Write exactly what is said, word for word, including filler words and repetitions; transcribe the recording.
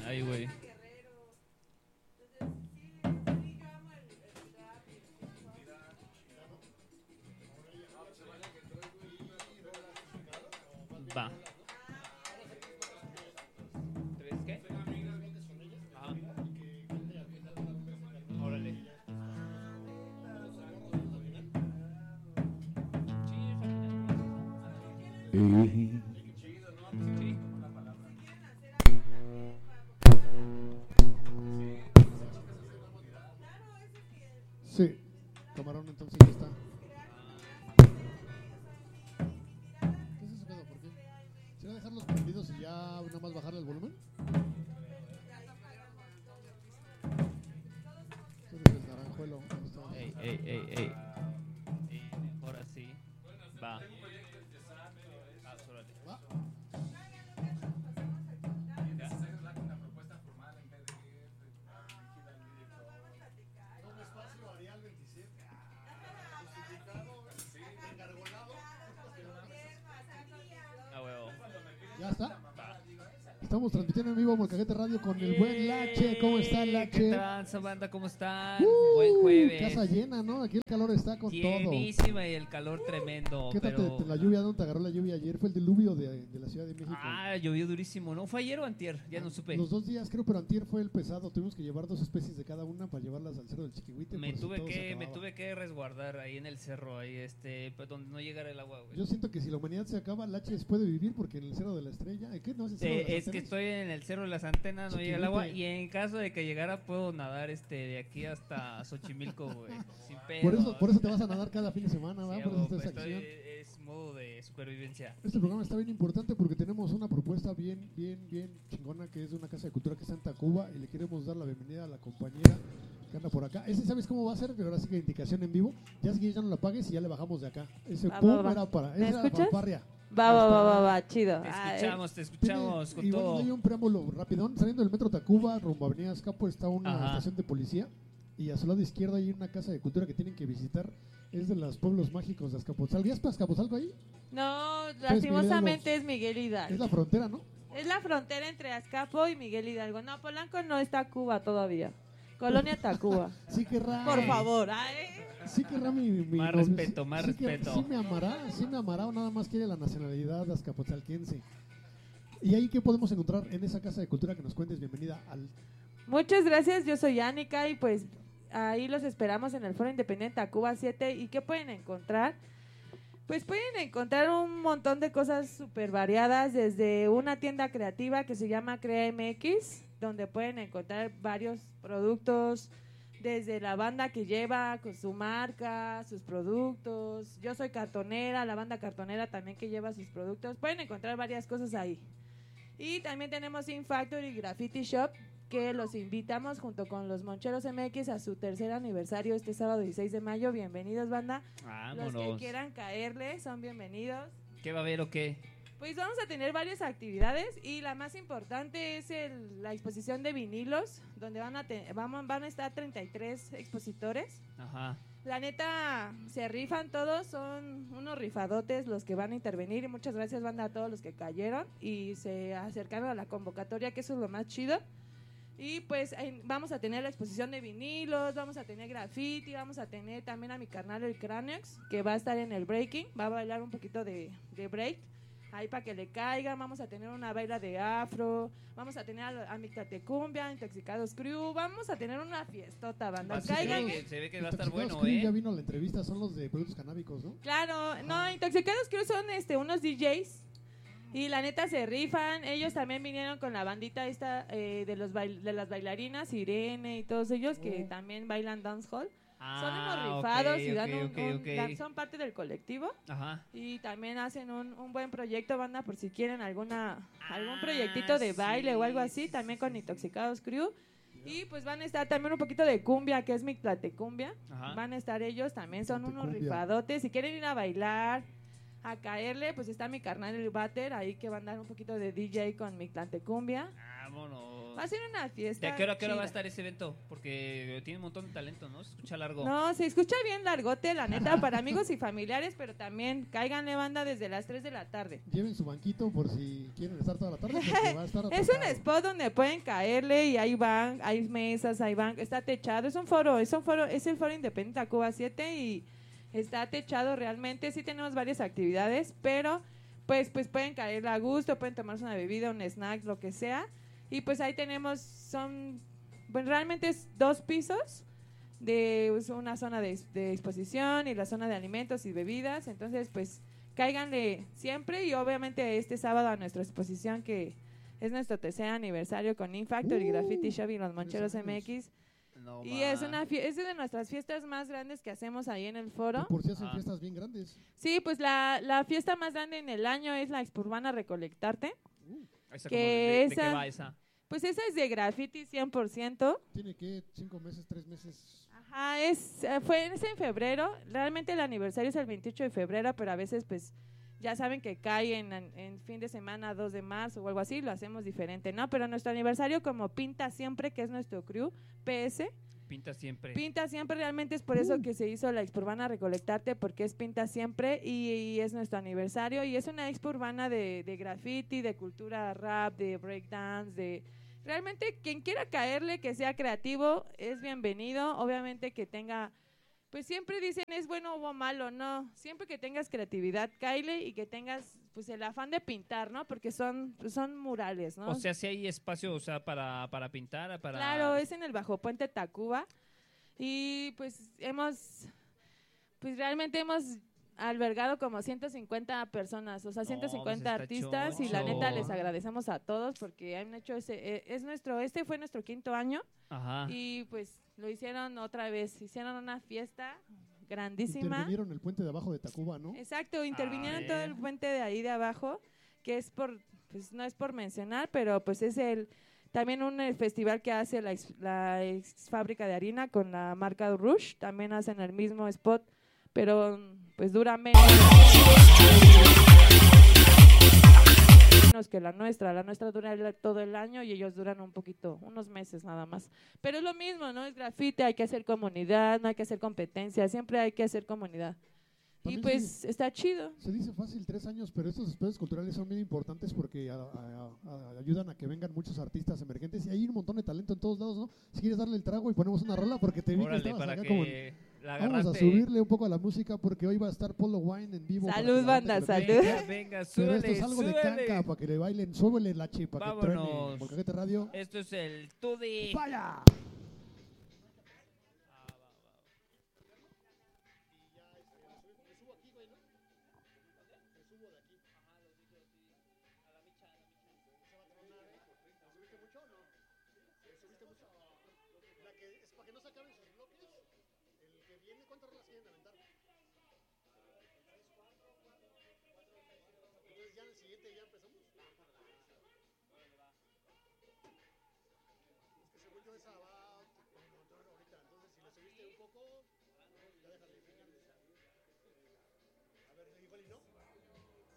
Ay, güey. Va. ¿Tres qué? Ajá. Órale. Sí. Sí, camarón, entonces ya está. ¿Qué es ese pedo? ¿Por qué? ¿Será dejarlos prendidos y ya nada más bajarle el volumen? Entonces el naranjuelo. ¿Dónde está? Ey, ey, ey, ey. Ey, ahora sí. Va. Ah, órale. ¿Va? Ah, huevo. ¿Ya está? Estamos transmitiendo en vivo Molcajete Radio con el buen Lache. ¿Cómo está, Lache? ¿Qué tranza, banda? ¿Cómo están? Uh, Buen jueves. Casa llena, ¿no? Aquí el calor está con todo. Llenísima y el calor tremendo. ¿Qué tal pero... te- te- la lluvia? ¿Dónde te agarró la lluvia ayer? Fue el diluvio de, de la Ciudad de México. Ah, llovió durísimo, ¿no? ¿Fue ayer o antier? Ya no supe. Los dos días creo, pero antier fue el pesado. Tuvimos que llevar dos especies de cada una para llevarlas al cerro del Chiquihuite. Me por si tuve todo se que me acababa. tuve que resguardar ahí en el cerro, ahí este, pues, donde no llegara el agua, güey. Yo siento que si la humanidad se acaba, Laches puede vivir porque en el cerro de la estrella. ¿eh? ¿Qué? ¿No es el cerro de las Eh, es que antenas? estoy en el cerro de las antenas, no llega el agua Chiquihuite. y en caso de que llegara puedo nadar este de aquí hasta Xochimilco, güey, sin pedo. Por eso, por eso te vas a nadar cada fin de semana, ¿va? Sí, Por eso hago, está esa estoy- acción. es modo de supervivencia. Este programa está bien importante porque tenemos una propuesta bien, bien, bien chingona que es de una casa de cultura que está en Tacuba y le queremos dar la bienvenida a la compañera que anda por acá. Ese, ¿sabes cómo va a ser? Pero ahora sí que indicación en vivo. Ya es que ya no la pagues y ya le bajamos de acá. Ese Va, pum va, va. era para, ¿Me esa era escuchas? fanfarria. Va, va, va, va, va, chido. Te Ah, eh, escuchamos, te Tiene- escuchamos con y bueno, todo. hay un preámbulo rapidón. Saliendo del metro Tacuba, rumbo a Avenida Azcapo, está una Ajá. estación de policía. Y a su lado izquierdo hay una casa de cultura que tienen que visitar. Es de los pueblos mágicos de Azcapotzalco. ¿Ya es para Azcapotzalco ahí? No, Miguel lastimosamente es Miguel Es Hidalgo. la frontera, ¿no? Es la frontera entre Azcapo y Miguel Hidalgo. No, Polanco no está Cuba todavía. Colonia Tacuba. Sí querrá. Por favor. Ay. Sí querrá mi, mi Más novio, respeto, sí- más sí que- respeto. sí me amará, sí me amará o nada más quiere la nacionalidad azcapotzalquense. ¿Y ahí qué podemos encontrar en esa casa de cultura que nos cuentes? Bienvenida al... Muchas gracias, yo soy Anika y pues ahí los esperamos en el Foro Independiente Tacuba siete. ¿Y qué pueden encontrar? Pues pueden encontrar un montón de cosas súper variadas, desde una tienda creativa que se llama Crea M X, donde pueden encontrar varios productos, desde la banda que lleva con su marca, sus productos. Yo soy cartonera, la banda cartonera también que lleva sus productos. Pueden encontrar varias cosas ahí. Y también tenemos In Factory Graffiti Shop, que los invitamos junto con los Moncheros M X a su tercer aniversario este sábado dieciséis de mayo. Bienvenidos, banda. Los que Vámonos. quieran caerle son bienvenidos. ¿Qué va a haber o qué? Pues vamos a tener varias actividades y la más importante es el- la exposición de vinilos, donde van a, te- vamos, van a estar treinta y tres expositores. Ajá. La neta, se rifan todos, son unos rifadotes los que van a intervenir y muchas gracias, banda, a todos los que cayeron y se acercaron a la convocatoria, que eso es lo más chido. Y pues en- vamos a tener la exposición de vinilos, vamos a tener graffiti, vamos a tener también a mi carnal el Cranex, que va a estar en el breaking, va a bailar un poquito de, de break, ahí para que le caigan. Vamos a tener una baila de afro, vamos a tener a, a mi Tatecumbia, Intoxicados Crew, vamos a tener una fiestota, banda. Ah, sí, se, Caigan. ve que, se ve que va a estar Intoxicados bueno, Crew ya ¿eh? vino a la entrevista, son los de productos canábicos, ¿no? Claro, no, Intoxicados Crew son este, unos D Js. Y la neta se rifan. Ellos también vinieron con la bandita esta eh, de, los bail- de las bailarinas, Irene y todos ellos que Oh. también bailan dancehall. Ah, Son unos rifados ok, y dan ok, un- ok, un- ok. dan- son parte del colectivo. Ajá. Y también hacen un, un buen proyecto, banda, por si quieren alguna algún Ah, proyectito de baile o algo sí, así, sí, también sí, con sí. Intoxicados Crew. Y pues van a estar también un poquito de cumbia, que es mi Cumbia. Ajá. Van a estar ellos, también son unos Mictlatecumbia. rifadotes. Si quieren ir a bailar, a caerle, pues está mi carnal el Bater, ahí que va a andar un poquito de D J con mi Cumbia. Vámonos. evento? Va a ser una fiesta. ¿De a qué hora, a qué hora va a chida. estar ese evento? Porque tiene un montón de talento, ¿no? Se escucha largo. No, se escucha bien largote, la neta, para amigos y familiares, pero también cáiganle banda desde las tres de la tarde. Lleven su banquito por si quieren estar toda la tarde, porque va a estar Es un atascado. spot donde pueden caerle y hay van, hay mesas, hay van, está techado, es un foro, es un foro, es el Foro Independiente Tacuba siete y está techado realmente, sí tenemos varias actividades, pero pues pues pueden caerle a gusto, pueden tomarse una bebida, un snack, lo que sea, y pues ahí tenemos, son, bueno, realmente es dos pisos de pues, una zona de, de exposición y la zona de alimentos y bebidas, entonces pues cáiganle siempre y obviamente este sábado a nuestra exposición que es nuestro tercer aniversario con Infactory, Uh, Graffiti Shop y Los Moncheros tres años. M X. No, Y es ma. una fie- es de nuestras fiestas más grandes que hacemos ahí en el Que foro. por si hacen Ah. fiestas bien grandes. Sí, pues la, la fiesta más grande en el año es la Expo Urbana Recolectarte. Esa que como de, de qué esa- va esa? Pues esa es de graffiti cien por ciento. Tiene que cinco meses, tres meses. Ajá, es, eh, fue es en febrero. Realmente el aniversario es el veintiocho de febrero, pero a veces pues ya saben que cae en, en fin de semana dos de marzo o algo así, lo hacemos diferente, ¿no? Pero nuestro aniversario como Pinta Siempre, que es nuestro crew, P S, Pinta siempre. Pinta Siempre realmente es por eso que se hizo la Expo Urbana Recolectarte, porque es Pinta Siempre y, y es nuestro aniversario y es una expo urbana de, de graffiti, de cultura rap, de breakdance, de... Realmente quien quiera caerle, que sea creativo, es bienvenido, obviamente que tenga... Pues siempre dicen es bueno o malo, no, siempre que tengas creatividad, cáele y que tengas pues el afán de pintar, ¿no? Porque son, son murales, ¿no? O sea, si hay espacio, o sea, para, para pintar, para... Claro, es en el Bajo Puente Tacuba y pues hemos, pues realmente hemos albergado como ciento cincuenta personas, o sea, No, ciento cincuenta pues está artistas y la neta choncho. les agradecemos a todos porque han hecho ese, eh, es nuestro, este fue nuestro quinto año Ajá. y pues lo hicieron otra vez, hicieron una fiesta grandísima. Intervinieron el puente de abajo de Tacuba, ¿no? Exacto, intervinieron Ah, todo eh. el puente de ahí de abajo, que es por, pues no es por mencionar, pero pues es el también un eh, festival que hace la ex, la ex fábrica de harina con la marca Rush, también hacen el mismo spot, pero pues dura menos menos que la nuestra, la nuestra dura el- todo el año y ellos duran un poquito, unos meses nada más. Pero es lo mismo, ¿no? Es grafite, hay que hacer comunidad, no hay que hacer competencia, siempre hay que hacer comunidad. Y También pues se, está chido. se dice fácil tres años, pero estos espacios culturales son bien importantes porque a- a- a- ayudan a que vengan muchos artistas emergentes y hay un montón de talento en todos lados, ¿no? Si quieres darle el trago y ponemos una rola porque te vi que Órale, estabas para acá que como en- la Vamos a agarraste. subirle un poco a la música porque hoy va a estar Polo Wine en vivo. para Salud, que la banda, que lo salud. tenga. Venga, venga, Pero súbele, esto es algo de súbele. canca para que le bailen. Súbele la chipa que truene. Vámonos. Molcajete Radio. Esto es el Tudi. ¡Vaya! Esa va, ahorita, entonces si le subiste un poco,